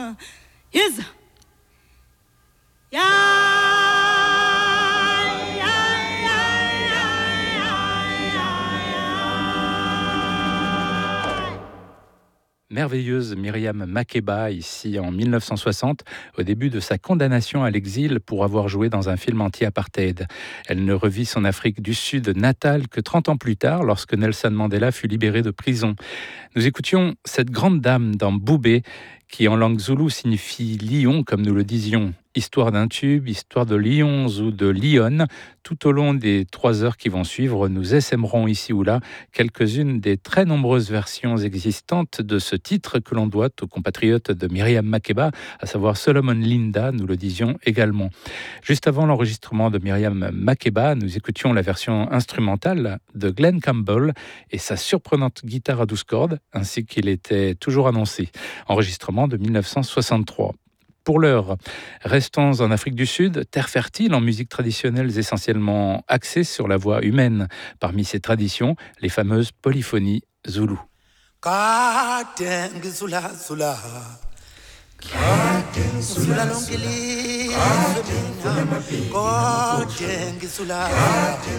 is Merveilleuse Myriam Makeba, ici en 1960, au début de sa condamnation à l'exil pour avoir joué dans un film anti-apartheid. Elle ne revit son Afrique du Sud natale que 30 ans plus tard, lorsque Nelson Mandela fut libéré de prison. Nous écoutions cette grande dame dans Boubé, qui en langue zoulou signifie lion, comme nous le disions. Histoire d'un tube, histoire de lions ou de lionnes. Tout au long des 3 heures qui vont suivre, nous essaimerons ici ou là quelques-unes des très nombreuses versions existantes de ce titre que l'on doit aux compatriotes de Myriam Makeba, à savoir Solomon Linda, nous le disions également. Juste avant l'enregistrement de Myriam Makeba, nous écoutions la version instrumentale de Glenn Campbell et sa surprenante guitare à 12 cordes, ainsi qu'il était toujours annoncé. Enregistrement de 1963. Pour l'heure, restons en Afrique du Sud, terre fertile en musiques traditionnelles essentiellement axées sur la voix humaine. Parmi ces traditions, les fameuses polyphonies zoulou.